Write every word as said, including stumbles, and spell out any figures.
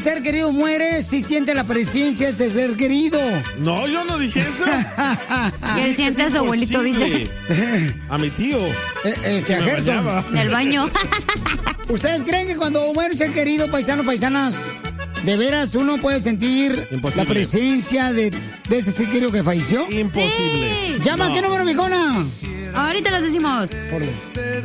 ser querido muere, sí siente la presencia de ese ser querido. No, yo no dije eso. Y él siente a su abuelito, dice. A mi tío. Este, a Gerson. En el baño. ¿Ustedes creen que cuando muere un ser querido, paisanos, paisanas, de veras uno puede sentir Imposible. la presencia de, de ese ser querido que falleció? Imposible. Sí. Llama, No. ¿qué número, mijona? Ahorita los decimos. Por Dios.